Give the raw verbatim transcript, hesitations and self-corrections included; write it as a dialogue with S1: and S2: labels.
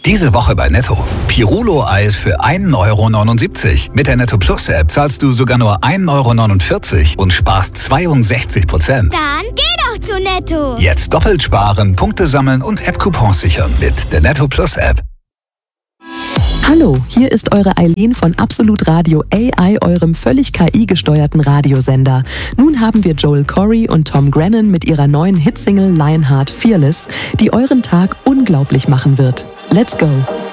S1: Diese Woche bei Netto. Pirulo-Eis für ein Euro neunundsiebzig. Mit der Netto Plus App zahlst du sogar nur ein Euro neunundvierzig und sparst zweiundsechzig Prozent.
S2: Dann geh doch zu Netto.
S1: Jetzt doppelt sparen, Punkte sammeln und App-Coupons sichern mit der Netto Plus App.
S3: Hallo, hier ist eure Eileen von Absolut Radio A I, eurem völlig K I-gesteuerten Radiosender. Nun haben wir Joel Corry und Tom Grennan mit ihrer neuen Hitsingle Lionheart Fearless, die euren Tag unglaublich machen wird. Let's go!